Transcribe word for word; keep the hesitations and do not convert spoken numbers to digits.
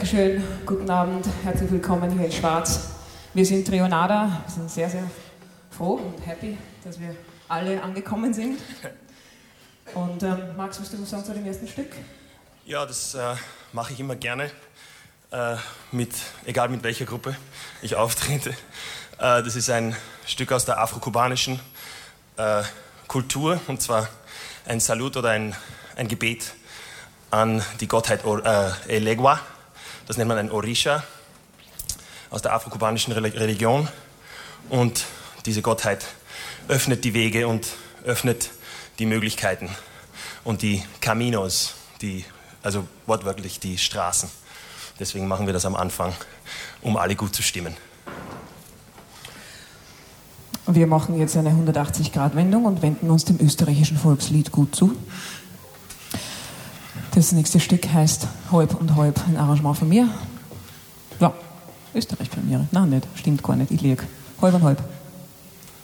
Dankeschön, guten Abend, herzlich willkommen hier in Schwarz. Wir sind Trionada, wir sind sehr, sehr froh und happy, dass wir alle angekommen sind. Und ähm, Max, willst du was sagen zu dem ersten Stück? Ja, das äh, mache ich immer gerne, äh, mit, egal mit welcher Gruppe ich auftrete. Äh, das ist ein Stück aus der afro-kubanischen äh, Kultur, und zwar ein Salut oder ein, ein Gebet an die Gottheit Or, äh, Elegua. Das nennt man ein Orisha aus der afro-kubanischen Religion. Und diese Gottheit öffnet die Wege und öffnet die Möglichkeiten und die Caminos, die, also wortwörtlich die Straßen. Deswegen machen wir das am Anfang, um alle gut zu stimmen. Wir machen jetzt eine hundertachtzig-Grad-Wendung und wenden uns dem österreichischen Volkslied gut zu. Das nächste Stück heißt Halb und Halb, ein Arrangement von mir. Ja, Österreich-Premiere. Nein, nicht, stimmt gar nicht, ich liege. Halb und Halb.